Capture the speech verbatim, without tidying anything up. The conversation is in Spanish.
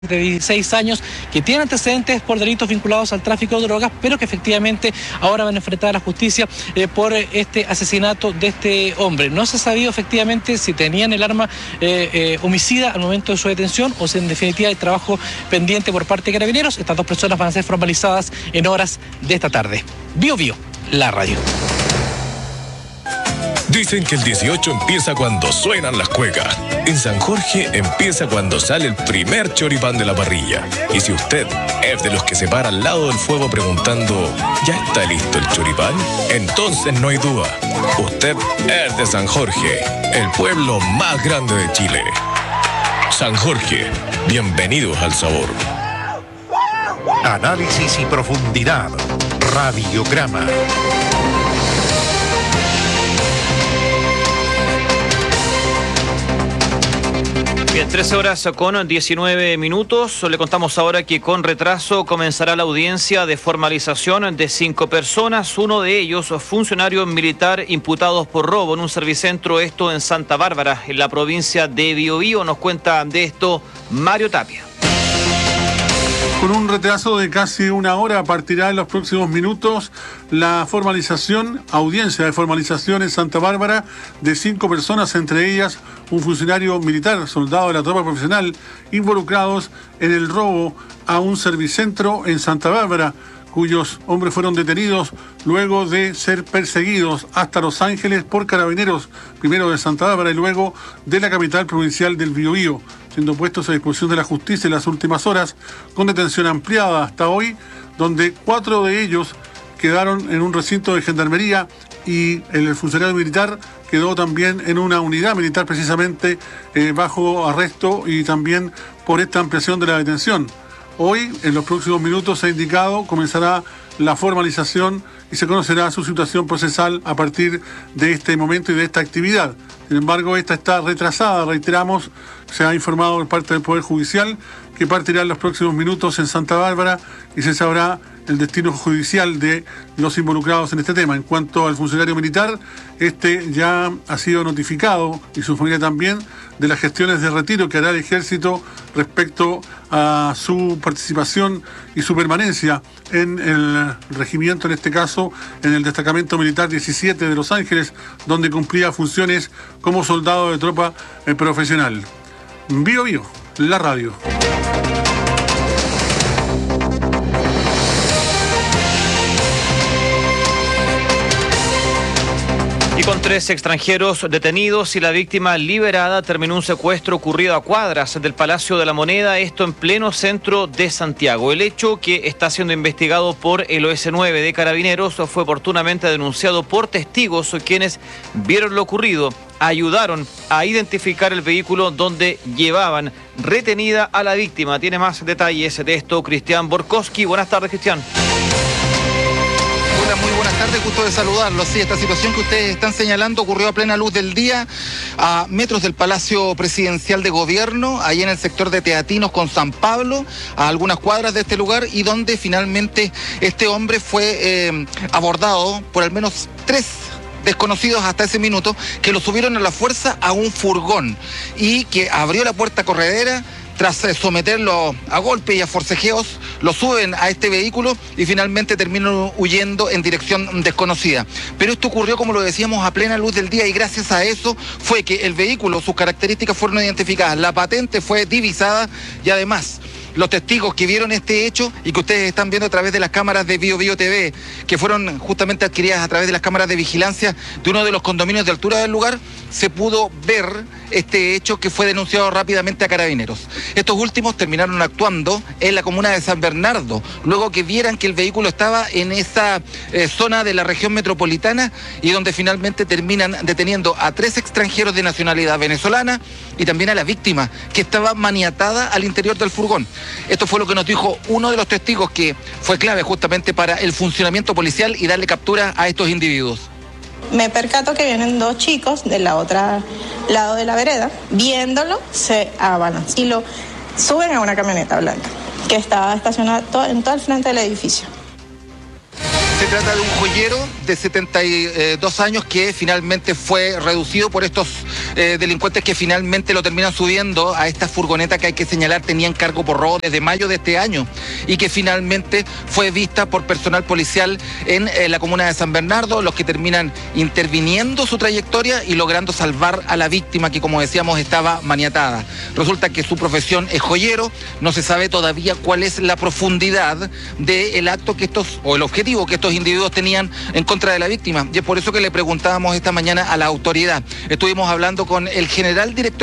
de dieciséis años que tiene antecedentes por delitos vinculados al tráfico de drogas, pero que efectivamente ahora van a enfrentar a la justicia eh, por este asesinato de este hombre. No se ha sabido efectivamente si tenían el arma eh, eh, homicida al momento de su detención o si en definitiva hay trabajo pendiente por parte de Carabineros. Estas dos personas van a ser formalizadas en horas de esta tarde. Bio Bio, la radio. Dicen que el dieciocho empieza cuando suenan las cuecas. En San Jorge empieza cuando sale el primer choripán de la parrilla. Y si usted es de los que se para al lado del fuego preguntando ¿ya está listo el choripán? Entonces no hay duda. Usted es de San Jorge, el pueblo más grande de Chile. San Jorge, bienvenidos al sabor. Análisis y profundidad. Radiograma. Bien, trece horas con diecinueve minutos. Le contamos ahora que con retraso comenzará la audiencia de formalización de cinco personas, uno de ellos funcionario militar imputados por robo en un servicentro, esto en Santa Bárbara, en la provincia de Biobío. Nos cuenta de esto Mario Tapia. Con un retraso de casi una hora partirá en los próximos minutos la formalización, audiencia de formalización en Santa Bárbara de cinco personas, entre ellas un funcionario militar, soldado de la tropa profesional, involucrados en el robo a un servicentro en Santa Bárbara, cuyos hombres fueron detenidos luego de ser perseguidos hasta Los Ángeles por Carabineros, primero de Santa Bárbara y luego de la capital provincial del Biobío, siendo puestos a disposición de la justicia en las últimas horas, con detención ampliada hasta hoy, donde cuatro de ellos quedaron en un recinto de gendarmería y el funcionario militar quedó también en una unidad militar precisamente eh, bajo arresto y también por esta ampliación de la detención. Hoy, en los próximos minutos, se ha indicado, comenzará la formalización y se conocerá su situación procesal a partir de este momento y de esta actividad. Sin embargo, esta está retrasada, reiteramos, se ha informado por parte del Poder Judicial que partirá en los próximos minutos en Santa Bárbara y se sabrá el destino judicial de los involucrados en este tema. En cuanto al funcionario militar, este ya ha sido notificado, y su familia también, de las gestiones de retiro que hará el Ejército respecto a su participación y su permanencia en el regimiento, en este caso en el Destacamento Militar diecisiete de Los Ángeles, donde cumplía funciones como soldado de tropa eh, profesional. Bio Bio, la radio. Y con tres extranjeros detenidos y la víctima liberada, terminó un secuestro ocurrido a cuadras del Palacio de la Moneda, esto en pleno centro de Santiago. El hecho, que está siendo investigado por el O S nueve de Carabineros, fue oportunamente denunciado por testigos quienes vieron lo ocurrido, ayudaron a identificar el vehículo donde llevaban retenida a la víctima. Tiene más detalles de esto Cristian Borkowski. Buenas tardes, Cristian. Muy buenas tardes, gusto de saludarlos. Sí, esta situación que ustedes están señalando ocurrió a plena luz del día, a metros del Palacio Presidencial de Gobierno, ahí en el sector de Teatinos con San Pablo, a algunas cuadras de este lugar, y donde finalmente este hombre fue eh, abordado por al menos tres desconocidos hasta ese minuto, que lo subieron a la fuerza a un furgón y que abrió la puerta corredera. Tras someterlo a golpes y a forcejeos, lo suben a este vehículo y finalmente terminan huyendo en dirección desconocida. Pero esto ocurrió, como lo decíamos, a plena luz del día, y gracias a eso fue que el vehículo, sus características fueron identificadas, la patente fue divisada y además los testigos que vieron este hecho y que ustedes están viendo a través de las cámaras de Bio Bio T V, que fueron justamente adquiridas a través de las cámaras de vigilancia de uno de los condominios de altura del lugar, se pudo ver este hecho que fue denunciado rápidamente a Carabineros. Estos últimos terminaron actuando en la comuna de San Bernardo, luego que vieran que el vehículo estaba en esa eh, zona de la región metropolitana, y donde finalmente terminan deteniendo a tres extranjeros de nacionalidad venezolana y también a la víctima, que estaba maniatada al interior del furgón. Esto fue lo que nos dijo uno de los testigos, que fue clave justamente para el funcionamiento policial y darle captura a estos individuos. Me percato que vienen dos chicos del otro lado de la vereda. Viéndolo, se abalanzan y lo suben a una camioneta blanca que estaba estacionada en todo el frente del edificio. Se trata de un joyero de setenta y dos años que finalmente fue reducido por estos eh, delincuentes que finalmente lo terminan subiendo a esta furgoneta que hay que señalar tenían cargo por robo desde mayo de este año y que finalmente fue vista por personal policial en eh, la comuna de San Bernardo, los que terminan interviniendo su trayectoria y logrando salvar a la víctima que, como decíamos, estaba maniatada. Resulta que su profesión es joyero, no se sabe todavía cuál es la profundidad del acto que estos, o el objetivo que estos individuos tenían en contra de la víctima. Y es por eso que le preguntábamos esta mañana a la autoridad. Estuvimos hablando con el general director